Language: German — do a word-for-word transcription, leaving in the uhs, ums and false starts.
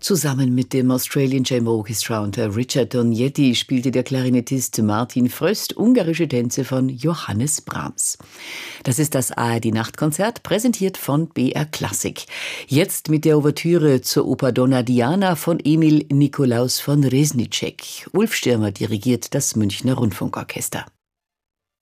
Zusammen mit dem Australian Chamber Orchestra unter Richard Dognetti spielte der Klarinettist Martin Fröst ungarische Tänze von Johannes Brahms. Das ist das A R D-Nachtkonzert, präsentiert von B R Klassik. Jetzt mit der Ouvertüre zur Oper Donna Diana von Emil Nikolaus von Reznicek. Ulf Stürmer dirigiert das Münchner Rundfunkorchester.